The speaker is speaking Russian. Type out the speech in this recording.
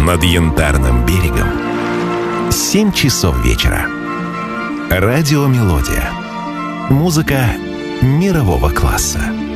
над Янтарным берегом 7 часов вечера. Радиомелодия. Музыка мирового класса.